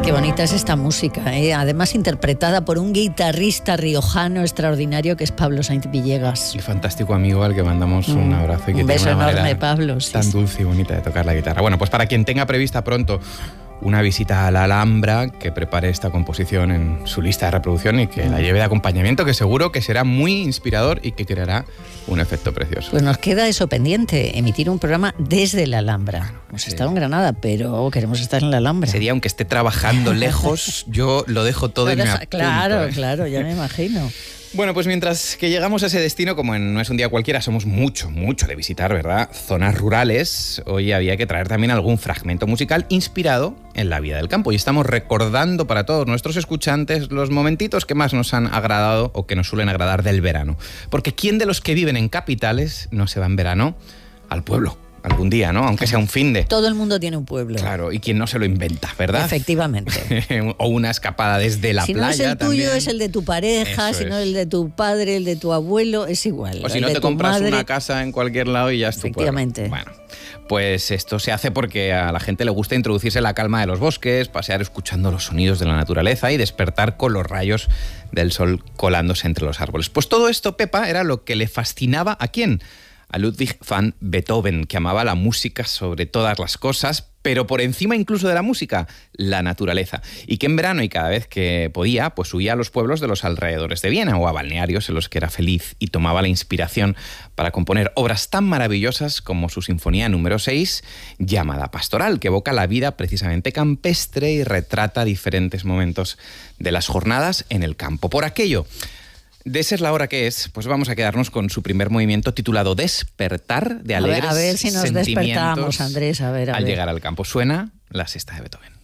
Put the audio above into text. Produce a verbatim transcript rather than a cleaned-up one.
Qué bonita es esta música, ¿eh? Además interpretada por un guitarrista riojano extraordinario que es Pablo Sainz Villegas. Y fantástico amigo al que mandamos un abrazo y que un tiene beso una enorme, manera Pablo. Sí, tan sí. dulce y bonita de tocar la guitarra. Bueno, pues para quien tenga prevista pronto una visita a la Alhambra, que prepare esta composición en su lista de reproducción y que la lleve de acompañamiento, que seguro que será muy inspirador y que creará un efecto precioso. Pues nos queda eso pendiente, emitir un programa desde la Alhambra. Bueno, Hemos sí. estado en Granada, pero queremos estar en la Alhambra. Ese día, aunque esté trabajando lejos, yo lo dejo todo Lo y me deja- apunto, Claro, ¿eh? claro, ya me imagino. Bueno, pues mientras que llegamos a ese destino, como en No es un día cualquiera, somos mucho, mucho de visitar, ¿verdad? Zonas rurales. Hoy había que traer también algún fragmento musical inspirado en la vida del campo. Y estamos recordando para todos nuestros escuchantes los momentitos que más nos han agradado o que nos suelen agradar del verano. Porque ¿quién de los que viven en capitales no se va en verano al pueblo? Algún día, ¿no? Aunque sea un finde. Todo el mundo tiene un pueblo. Claro, y quien no se lo inventa, ¿verdad? Efectivamente. O una escapada desde la si playa no es el tuyo, también. es el de tu pareja, Eso si no es. el de tu padre, el de tu abuelo, es igual. O si el no de te tu compras madre. una casa en cualquier lado y ya es tu pueblo. Efectivamente. Bueno, pues esto se hace porque a la gente le gusta introducirse en la calma de los bosques, pasear escuchando los sonidos de la naturaleza y despertar con los rayos del sol colándose entre los árboles. Pues todo esto, Pepa, era lo que le fascinaba ¿a quién? A Ludwig van Beethoven, que amaba la música sobre todas las cosas, pero por encima incluso de la música, la naturaleza. Y que en verano y cada vez que podía, pues huía a los pueblos de los alrededores de Viena o a balnearios en los que era feliz y tomaba la inspiración para componer obras tan maravillosas como su sinfonía número seis, llamada Pastoral, que evoca la vida precisamente campestre y retrata diferentes momentos de las jornadas en el campo. Por aquello de ser la hora que es, pues vamos a quedarnos con su primer movimiento titulado Despertar, de A ver, alegres a ver si nos sentimientos despertamos, Andrés, a ver, a al ver. llegar al campo. Suena la sexta de Beethoven.